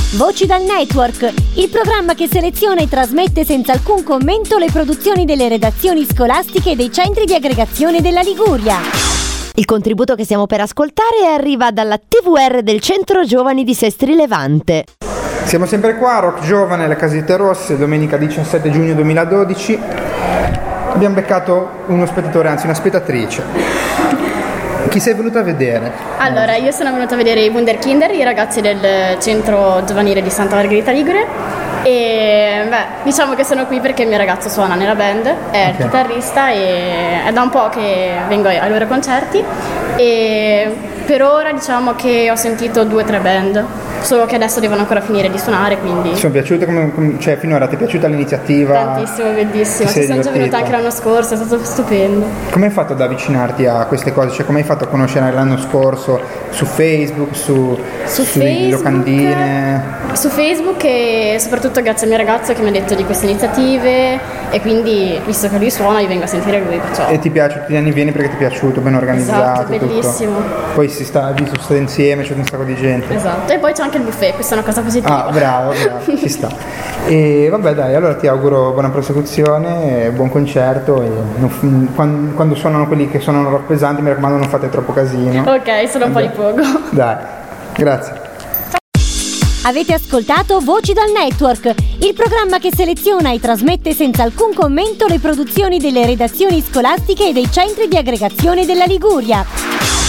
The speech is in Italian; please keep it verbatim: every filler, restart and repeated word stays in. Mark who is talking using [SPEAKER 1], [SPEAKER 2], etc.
[SPEAKER 1] Voci dal Network, il programma che seleziona e trasmette senza alcun commento le produzioni delle redazioni scolastiche e dei centri di aggregazione della Liguria.
[SPEAKER 2] Il contributo che stiamo per ascoltare arriva dalla T V R del Centro Giovani di Sestri Levante.
[SPEAKER 3] Siamo sempre qua, Rock Giovane, le Casette Rosse, domenica diciassette giugno duemiladodici. Abbiamo beccato uno spettatore, anzi una spettatrice. Chi sei venuta a vedere?
[SPEAKER 4] Allora, io sono venuta a vedere i Wunderkinder, i ragazzi del centro giovanile di Santa Margherita Ligure. E beh, diciamo che sono qui perché il mio ragazzo suona nella band, è okay. Il chitarrista e è da un po' che vengo ai loro concerti. E per ora diciamo che ho sentito due o tre band, solo che adesso devono ancora finire di suonare, quindi...
[SPEAKER 3] Ti sono piaciute? Come, come, cioè finora ti è piaciuta l'iniziativa?
[SPEAKER 4] Tantissimo, bellissimo, ci sono già venuta anche l'anno scorso, è stato stupendo.
[SPEAKER 3] Come hai fatto ad avvicinarti a queste cose? Cioè come hai fatto a conoscere l'anno scorso? Su Facebook, su,
[SPEAKER 4] su
[SPEAKER 3] sulle
[SPEAKER 4] Facebook,
[SPEAKER 3] locandine?
[SPEAKER 4] Su Facebook e soprattutto grazie al mio ragazzo che mi ha detto di queste iniziative e quindi visto che lui suona io vengo a sentire lui, perciò...
[SPEAKER 3] E ti piace, tutti gli anni vieni perché ti è piaciuto, ben organizzato?
[SPEAKER 4] Esatto, bellissimo.
[SPEAKER 3] Tutto. Poi si sta, visto state insieme, c'è un sacco di gente.
[SPEAKER 4] Esatto, e poi c'è anche il buffet, questa è una cosa positiva.
[SPEAKER 3] Ah, bravo, bravo, ci sta. E vabbè dai, allora ti auguro buona prosecuzione, buon concerto e non, quando, quando suonano quelli che suonano rock pesante mi raccomando non fate troppo casino.
[SPEAKER 4] Ok, sono un po' di poco.
[SPEAKER 3] Dai, grazie.
[SPEAKER 1] Avete ascoltato Voci dal Network, il programma che seleziona e trasmette senza alcun commento le produzioni delle redazioni scolastiche e dei centri di aggregazione della Liguria.